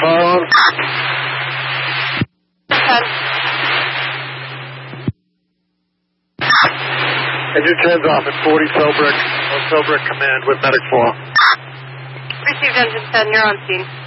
fire on? 10. Engine 10's off at 40 Philbrick. Philbrick command with medic 4. Received engine 10, you're on scene.